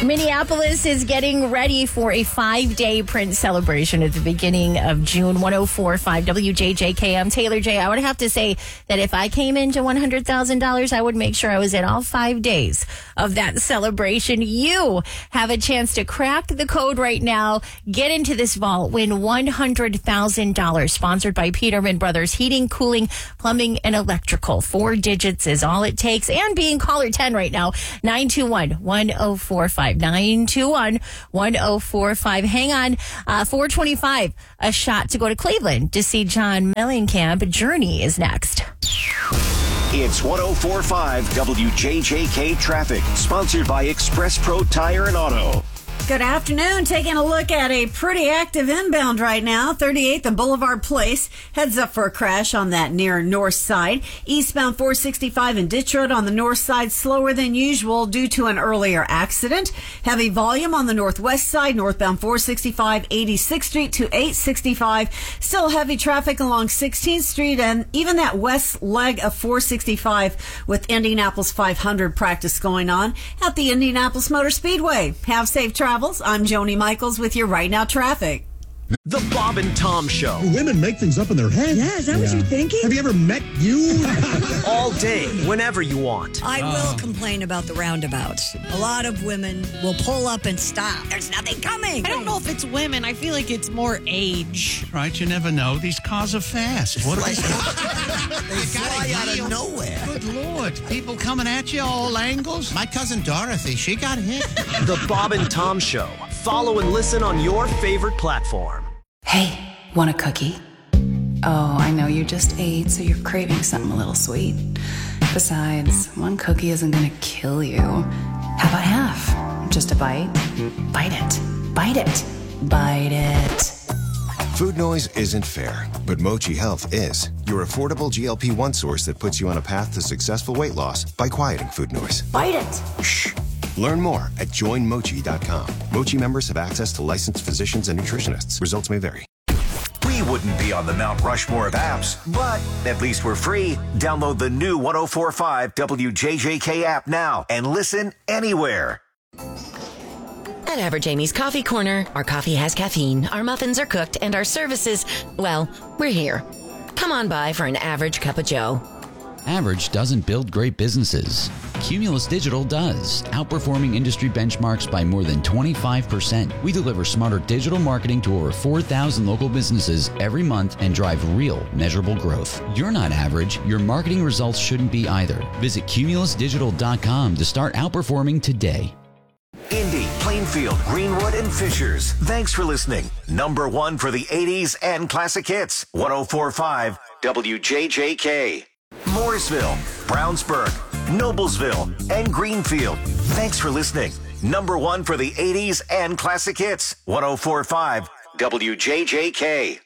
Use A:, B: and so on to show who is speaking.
A: Minneapolis is getting ready for a 5-day Prince celebration at the beginning of June. 104.5 WJJK. I'm Taylor J. I would have to say that if I came into $100,000, I would make sure I was at all 5 days of that celebration. You have a chance to crack the code right now. Get into this vault. Win $100,000. Sponsored by Peterman Brothers Heating, Cooling, Plumbing, and Electrical. 4 digits is all it takes. And being caller 10 right now. 921-1045. 921-1045. Hang on. 425. A shot to go to Cleveland to see John Mellencamp. Journey is next.
B: It's 104.5 WJJK Traffic, sponsored by Express Pro Tire and Auto.
C: Good afternoon. Taking a look at a pretty active inbound right now. 38th and Boulevard Place. Heads up for a crash on that near north side. Eastbound 465 and Ditch Road on the north side, slower than usual due to an earlier accident. Heavy volume on the northwest side, northbound 465, 86th Street to 865. Still heavy traffic along 16th Street and even that west leg of 465 with Indianapolis 500 practice going on at the Indianapolis Motor Speedway. Have safe travels. I'm Joni Michaels with your Right Now Traffic.
B: The Bob and Tom Show.
D: Women make things up in their head.
E: Yeah, is that what you're thinking?
D: Have you ever met you?
B: All day, whenever you want.
E: I will complain about the roundabouts. A lot of women will pull up and stop. There's nothing coming.
F: I don't know if it's women. I feel like it's more age.
G: Right, you never know. These cars are fast. What are they?
H: They fly out of nowhere.
G: Good Lord. People coming at you all angles.
H: My cousin Dorothy, she got hit.
B: The Bob and Tom Show. Follow and listen on your favorite platform.
I: Hey, want a cookie? Oh, I know you just ate, so you're craving something a little sweet. Besides, one cookie isn't gonna kill you. How about half? Just a bite? Bite it. Bite it. Bite it.
J: Food noise isn't fair, but Mochi Health is. Your affordable GLP-1 source that puts you on a path to successful weight loss by quieting food noise.
I: Bite it.
J: Shh. Learn more at joinmochi.com. Mochi members have access to licensed physicians and nutritionists. Results may vary.
B: We wouldn't be on the Mount Rushmore of apps, but at least we're free. Download the new 104.5 WJJK app now and listen anywhere.
K: At Average Amy's Coffee Corner, our coffee has caffeine, our muffins are cooked, and our services, well, we're here. Come on by for an average cup of joe.
L: Average doesn't build great businesses. Cumulus Digital does, outperforming industry benchmarks by more than 25%. We deliver smarter digital marketing to over 4,000 local businesses every month and drive real, measurable growth. You're not average. Your marketing results shouldn't be either. Visit cumulusdigital.com to start outperforming today.
B: Indy, Plainfield, Greenwood, and Fishers. Thanks for listening. Number 1 for the 80s and classic hits. 104.5 WJJK. Mooresville, Brownsburg, Noblesville, and Greenfield. Thanks for listening. Number 1 for the 80s and classic hits. 104.5 WJJK.